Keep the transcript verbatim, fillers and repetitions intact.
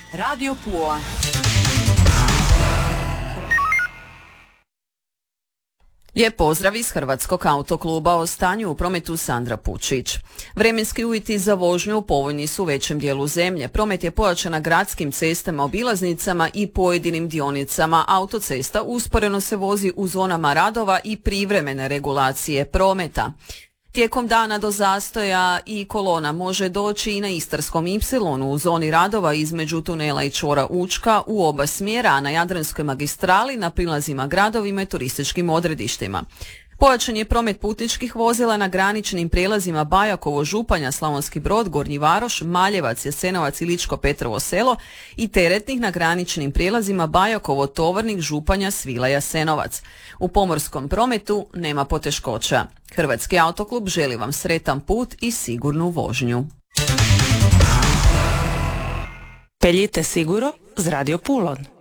Radio Pula. Lijep pozdrav iz Hrvatskog autokluba, o stanju u prometu Sandra Pučić. Vremenski uvjeti za vožnju povoljni su u većem dijelu zemlje. Promet je pojačan na gradskim cestama, obilaznicama i pojedinim dionicama autocesta. Usporeno se vozi u zonama radova i privremene regulacije prometa. Tijekom dana do zastoja i kolona može doći i na Istarskom ipsilonu u zoni radova između tunela i čvora Učka u oba smjera, a na Jadranskoj magistrali na prilazima gradovima i turističkim odredištima. Pojačan je promet putničkih vozila na graničnim prijelazima Bajakovo, Županja, Slavonski Brod, Gornji Varoš, Maljevac, Jasenovac i Ličko Petrovo Selo i teretnih na graničnim prijelazima Bajakovo, Tovarnik, Županja, Svila, Jasenovac. U pomorskom prometu nema poteškoća. Hrvatski autoklub želi vam sretan put i sigurnu vožnju. Peljite siguro z Radio Pulon.